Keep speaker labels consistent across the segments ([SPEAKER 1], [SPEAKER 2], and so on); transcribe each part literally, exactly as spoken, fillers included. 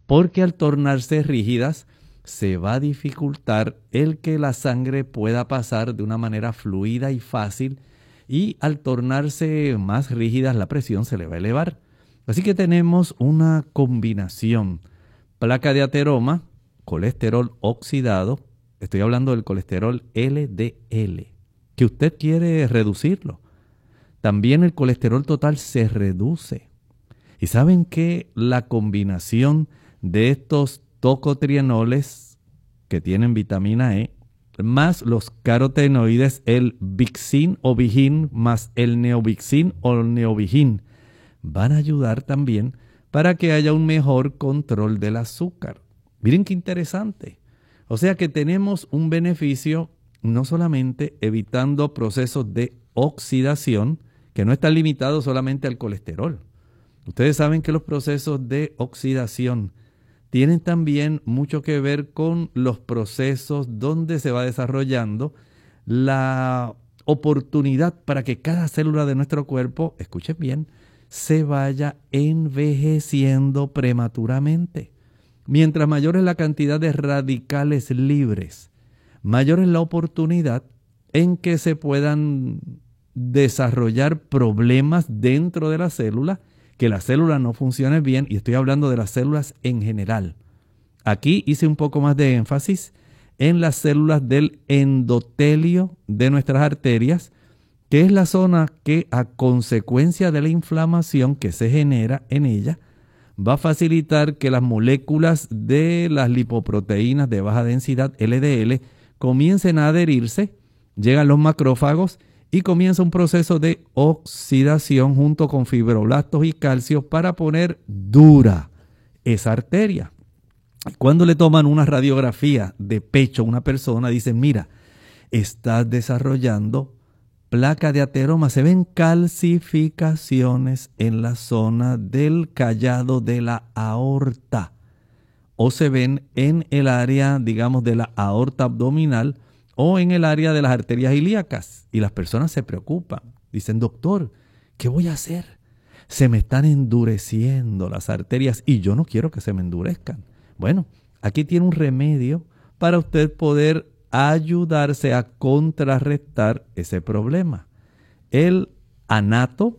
[SPEAKER 1] porque al tornarse rígidas se va a dificultar el que la sangre pueda pasar de una manera fluida y fácil, y al tornarse más rígidas la presión se le va a elevar. Así que tenemos una combinación: placa de ateroma, colesterol oxidado, estoy hablando del colesterol L D L, que usted quiere reducirlo. También el colesterol total se reduce. Y saben que la combinación de estos tocotrienoles que tienen vitamina E, más los carotenoides, el Vixin o Vigin, más el Neovixin o Neovigin, van a ayudar también para que haya un mejor control del azúcar. Miren qué interesante. O sea que tenemos un beneficio no solamente evitando procesos de oxidación, que no están limitados solamente al colesterol. Ustedes saben que los procesos de oxidación tienen también mucho que ver con los procesos donde se va desarrollando la oportunidad para que cada célula de nuestro cuerpo, escuchen bien, se vaya envejeciendo prematuramente. Mientras mayor es la cantidad de radicales libres, mayor es la oportunidad en que se puedan desarrollar problemas dentro de la célula, que la célula no funcione bien, y estoy hablando de las células en general. Aquí hice un poco más de énfasis en las células del endotelio de nuestras arterias, que es la zona que, a consecuencia de la inflamación que se genera en ella, va a facilitar que las moléculas de las lipoproteínas de baja densidad, L D L, comiencen a adherirse, llegan los macrófagos y comienza un proceso de oxidación junto con fibroblastos y calcio para poner dura esa arteria. Cuando le toman una radiografía de pecho a una persona, dicen, mira, estás desarrollando placa de ateroma. Se ven calcificaciones en la zona del callado de la aorta, o se ven en el área, digamos, de la aorta abdominal, o en el área de las arterias ilíacas, y las personas se preocupan. Dicen, doctor, ¿qué voy a hacer? Se me están endureciendo las arterias y yo no quiero que se me endurezcan. Bueno, aquí tiene un remedio para usted poder ayudarse a contrarrestar ese problema. El anato,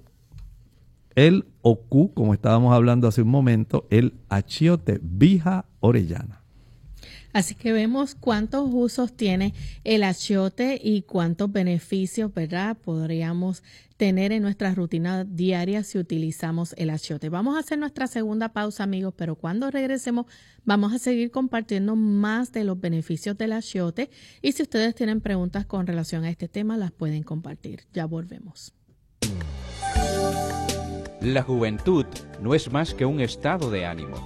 [SPEAKER 1] el ocu, como estábamos hablando hace un momento, el achiote, vija orellana.
[SPEAKER 2] Así que vemos cuántos usos tiene el achiote y cuántos beneficios, ¿verdad?, podríamos tener en nuestra rutina diaria si utilizamos el achiote. Vamos a hacer nuestra segunda pausa, amigos, pero cuando regresemos vamos a seguir compartiendo más de los beneficios del achiote, y si ustedes tienen preguntas con relación a este tema, las pueden compartir. Ya volvemos.
[SPEAKER 3] La juventud no es más que un estado de ánimo.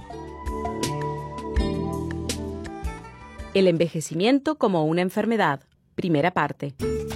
[SPEAKER 4] El envejecimiento como una enfermedad. Primera parte.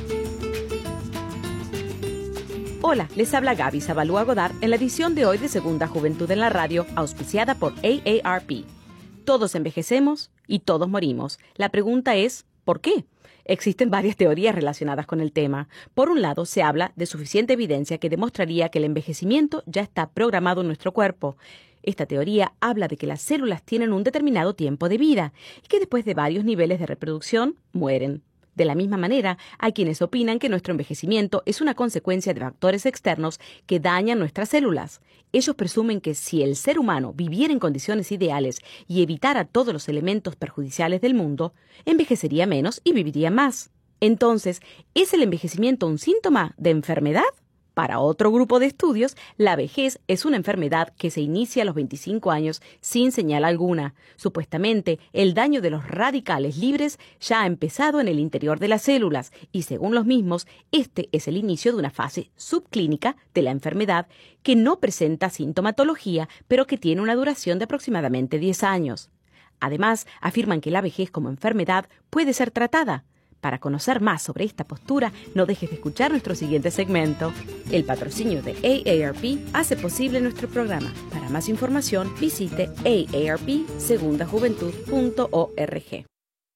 [SPEAKER 4] Hola, les habla Gaby Zabalúa Godard en la edición de hoy de Segunda Juventud en la Radio, auspiciada por A A R P. Todos envejecemos y todos morimos. La pregunta es, ¿por qué? Existen varias teorías relacionadas con el tema. Por un lado, se habla de suficiente evidencia que demostraría que el envejecimiento ya está programado en nuestro cuerpo. Esta teoría habla de que las células tienen un determinado tiempo de vida y que después de varios niveles de reproducción mueren. De la misma manera, hay quienes opinan que nuestro envejecimiento es una consecuencia de factores externos que dañan nuestras células. Ellos presumen que si el ser humano viviera en condiciones ideales y evitara todos los elementos perjudiciales del mundo, envejecería menos y viviría más. Entonces, ¿es el envejecimiento un síntoma de enfermedad? Para otro grupo de estudios, la vejez es una enfermedad que se inicia a los veinticinco años sin señal alguna. Supuestamente, el daño de los radicales libres ya ha empezado en el interior de las células y, según los mismos, este es el inicio de una fase subclínica de la enfermedad que no presenta sintomatología, pero que tiene una duración de aproximadamente diez años. Además, afirman que la vejez como enfermedad puede ser tratada. Para conocer más sobre esta postura, no dejes de escuchar nuestro siguiente segmento. El patrocinio de A A R P hace posible nuestro programa. Para más información, visite a a r p segunda juventud punto org.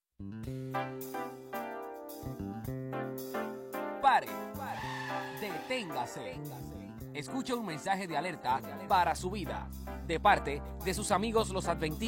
[SPEAKER 5] Pare. Deténgase. Escucha un mensaje de alerta para su vida, de parte de sus amigos los adventistas.